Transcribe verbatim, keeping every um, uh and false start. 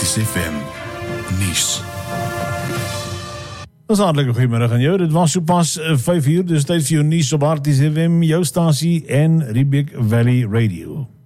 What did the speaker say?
Harties F M nuus. Ons hartlike goeiemiddag aan jou. Dit was so pas vyf uur, dus tyd vir jou nuus op Harties F M, jou stasie en Riebeek Valley Radio.